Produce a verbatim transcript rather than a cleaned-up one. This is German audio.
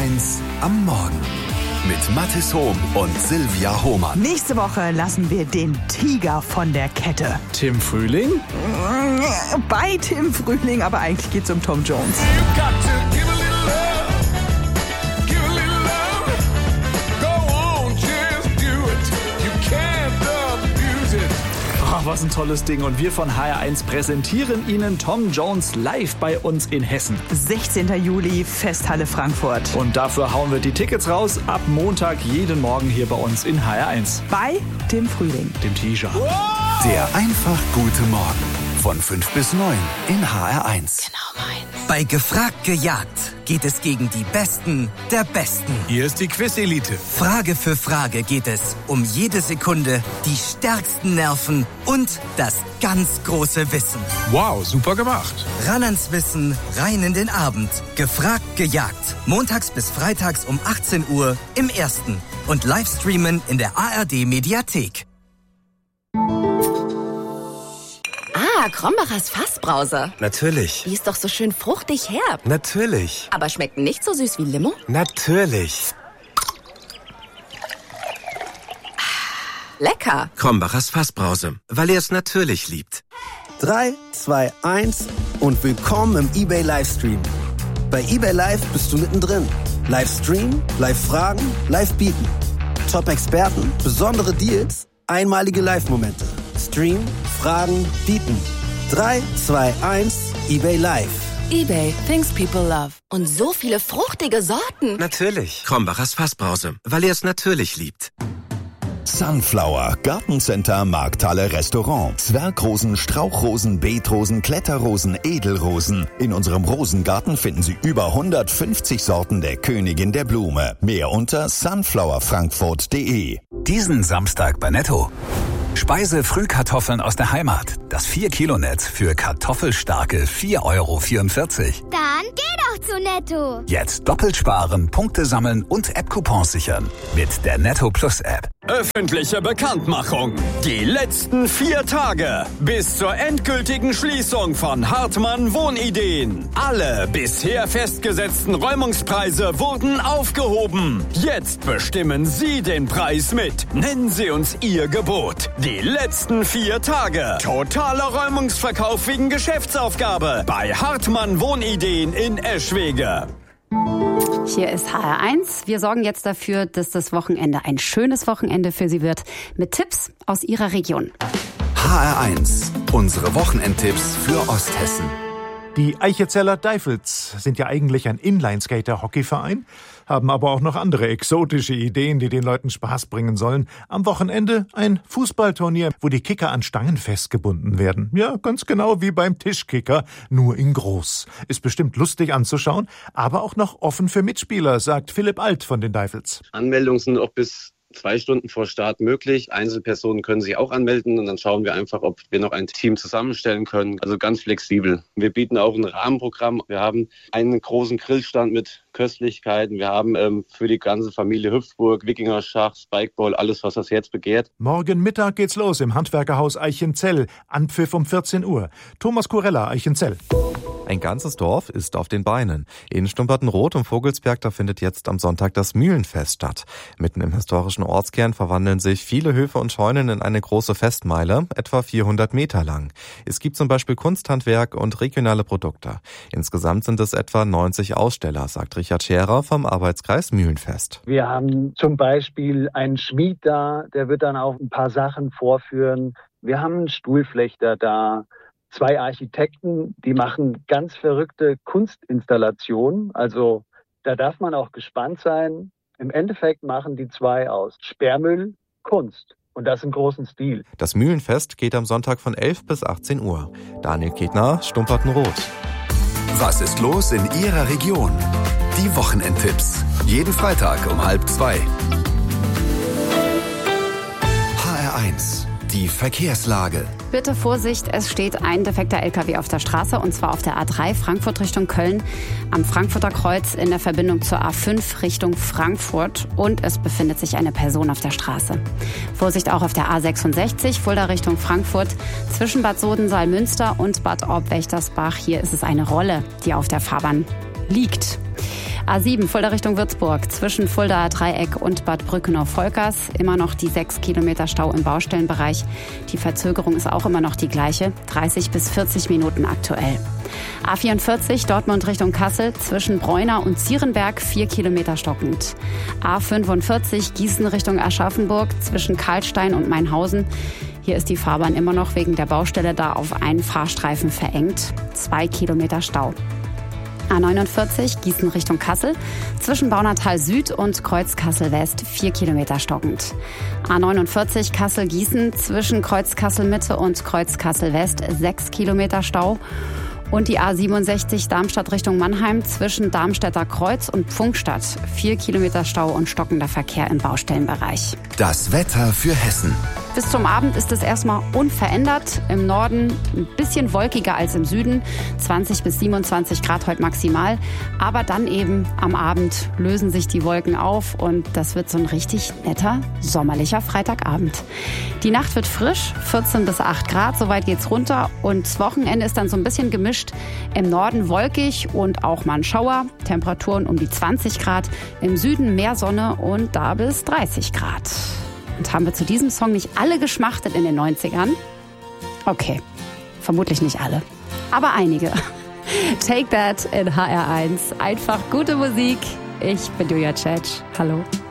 eins am Morgen mit Mathis Hohm und Silvia Hohmann. Nächste Woche lassen wir den Tiger von der Kette. Tim Frühling? Bei Tim Frühling, aber eigentlich geht's um Tom Jones. Ach, was ein tolles Ding. Und wir von H R eins präsentieren Ihnen Tom Jones live bei uns in Hessen. sechzehnten Juli, Festhalle Frankfurt. Und dafür hauen wir die Tickets raus ab Montag jeden Morgen hier bei uns in H R eins. Bei Tim Frühling. Dem Tiger. Der einfach gute Morgen. Von fünf bis neun in H R eins. Genau meins. Bei Gefragt gejagt geht es gegen die Besten der Besten. Hier ist die Quiz-Elite. Frage für Frage geht es um jede Sekunde, die stärksten Nerven und das ganz große Wissen. Wow, super gemacht. Ran ans Wissen, rein in den Abend. Gefragt gejagt. Montags bis freitags um achtzehn Uhr im Ersten. Und Livestreamen in der A R D-Mediathek. Ah, Krombachers Fassbrause. Natürlich. Die ist doch so schön fruchtig herb. Natürlich. Aber schmeckt nicht so süß wie Limo? Natürlich. Lecker. Krombachers Fassbrause, weil er es natürlich liebt. drei, zwei, eins und willkommen im eBay Livestream. Bei eBay Live bist du mittendrin. Livestream, Live-Fragen, Live-Bieten. Top-Experten, besondere Deals, einmalige Live-Momente. Stream, Fragen, Bieten. drei, zwei, eins, eBay Live. eBay, things people love. Und so viele fruchtige Sorten. Natürlich. Krombachers Fassbrause, weil er es natürlich liebt. Sunflower, Gartencenter, Markthalle, Restaurant. Zwergrosen, Strauchrosen, Beetrosen, Kletterrosen, Edelrosen. In unserem Rosengarten finden Sie über hundertfünfzig Sorten der Königin der Blume. Mehr unter sunflower frankfurt punkt de. Diesen Samstag bei Netto. Speise-Frühkartoffeln aus der Heimat. Das vier Kilo Netz für kartoffelstarke vier Euro vierundvierzig. Dann geh doch zu Netto. Jetzt doppelt sparen, Punkte sammeln und App-Coupons sichern. Mit der Netto Plus App. Öffentliche Bekanntmachung. Die letzten vier Tage bis zur endgültigen Schließung von Hartmann Wohnideen. Alle bisher festgesetzten Räumungspreise wurden aufgehoben. Jetzt bestimmen Sie den Preis mit. Nennen Sie uns Ihr Gebot. Die letzten vier Tage. Totaler Räumungsverkauf wegen Geschäftsaufgabe bei Hartmann Wohnideen in Eschwege. Hier ist H R eins. Wir sorgen jetzt dafür, dass das Wochenende ein schönes Wochenende für Sie wird, mit Tipps aus Ihrer Region. H R eins. Unsere Wochenendtipps für Osthessen. Die Eichezeller Deifels sind ja eigentlich ein Inlineskater-Hockeyverein, haben aber auch noch andere exotische Ideen, die den Leuten Spaß bringen sollen. Am Wochenende ein Fußballturnier, wo die Kicker an Stangen festgebunden werden. Ja, ganz genau wie beim Tischkicker, nur in groß. Ist bestimmt lustig anzuschauen, aber auch noch offen für Mitspieler, sagt Philipp Alt von den Deifels. Anmeldungen sind auch bis zwei Stunden vor Start möglich. Einzelpersonen können sich auch anmelden und dann schauen wir einfach, ob wir noch ein Team zusammenstellen können. Also ganz flexibel. Wir bieten auch ein Rahmenprogramm. Wir haben einen großen Grillstand mit Köstlichkeiten. Wir haben ähm, für die ganze Familie Hüpfburg, Wikingerschach, Spikeball, alles, was das Herz begehrt. Morgen Mittag geht's los im Handwerkerhaus Eichenzell. Anpfiff um vierzehn Uhr. Thomas Kurella, Eichenzell. Ein ganzes Dorf ist auf den Beinen. In Stumpertenroth und Vogelsberg, da findet jetzt am Sonntag das Mühlenfest statt. Mitten im historischen Ortskern verwandeln sich viele Höfe und Scheunen in eine große Festmeile, etwa vierhundert Meter lang. Es gibt zum Beispiel Kunsthandwerk und regionale Produkte. Insgesamt sind es etwa neunzig Aussteller, sagt Richard Scherer vom Arbeitskreis Mühlenfest. Wir haben zum Beispiel einen Schmied da, der wird dann auch ein paar Sachen vorführen. Wir haben einen Stuhlflechter da. Zwei Architekten, die machen ganz verrückte Kunstinstallationen. Also da darf man auch gespannt sein. Im Endeffekt machen die zwei aus Sperrmüll Kunst. Und das im großen Stil. Das Mühlenfest geht am Sonntag von elf bis achtzehn Uhr. Daniel Ketner, Stumpertenroth. Was ist los in Ihrer Region? Die Wochenendtipps. Jeden Freitag um halb zwei. H R eins. Die Verkehrslage. Bitte Vorsicht, es steht ein defekter L K W auf der Straße, und zwar auf der A drei Frankfurt Richtung Köln, am Frankfurter Kreuz in der Verbindung zur A fünf Richtung Frankfurt, und es befindet sich eine Person auf der Straße. Vorsicht auch auf der A sechsundsechzig, Fulda Richtung Frankfurt, zwischen Bad Sodensaal-Münster und Bad Orb-Wächtersbach. Hier ist es eine Rolle, die auf der Fahrbahn liegt. A sieben Fulda Richtung Würzburg zwischen Fuldaer Dreieck und Bad Brückenau-Volkers. Immer noch die sechs Kilometer Stau im Baustellenbereich. Die Verzögerung ist auch immer noch die gleiche, dreißig bis vierzig Minuten aktuell. A vierundvierzig Dortmund Richtung Kassel zwischen Bräuna und Zierenberg vier Kilometer stockend. A fünfundvierzig Gießen Richtung Aschaffenburg zwischen Karlstein und Mainhausen. Hier ist die Fahrbahn immer noch wegen der Baustelle da auf einen Fahrstreifen verengt. Zwei Kilometer Stau. A neunundvierzig Gießen Richtung Kassel zwischen Baunatal Süd und Kreuz Kassel West vier Kilometer stockend. A neunundvierzig Kassel Gießen zwischen Kreuz Kassel Mitte und Kreuz Kassel West sechs Kilometer Stau. Und die A siebenundsechzig Darmstadt Richtung Mannheim zwischen Darmstädter Kreuz und Pfungstadt. Vier Kilometer Stau und stockender Verkehr im Baustellenbereich. Das Wetter für Hessen. Bis zum Abend ist es erstmal unverändert. Im Norden ein bisschen wolkiger als im Süden. zwanzig bis siebenundzwanzig Grad heute maximal. Aber dann eben am Abend lösen sich die Wolken auf und das wird so ein richtig netter, sommerlicher Freitagabend. Die Nacht wird frisch, vierzehn bis acht Grad, soweit geht's runter. Und das Wochenende ist dann so ein bisschen gemischt. Im Norden wolkig und auch mal ein Schauer. Temperaturen um die zwanzig Grad. Im Süden mehr Sonne und da bis dreißig Grad. Und haben wir zu diesem Song nicht alle geschmachtet in den neunzigern? Okay, vermutlich nicht alle, aber einige. Take That in H R eins. Einfach gute Musik. Ich bin Julia Tschetsch. Hallo.